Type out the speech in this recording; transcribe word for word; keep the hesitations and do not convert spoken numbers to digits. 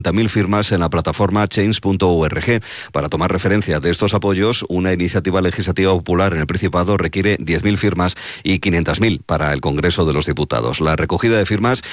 mil firmas en la plataforma change punto org. Para tomar referencia de estos apoyos, una iniciativa legislativa popular en el Principado requiere diez mil firmas y quinientas mil para el Congreso de los Diputados. La recogida de firmas